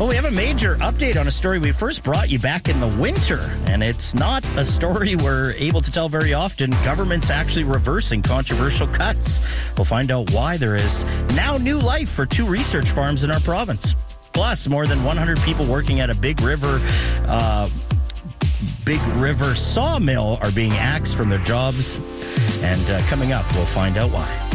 Well, we have a major update on a story we first brought you back in the winter, and it's not a story we're able to tell very often. Government's actually reversing controversial cuts. We'll find out why there is now new life for 2 research farms in our province. Plus, more than 100 people working at a Big River sawmill are being axed from their jobs. And coming up, we'll find out why.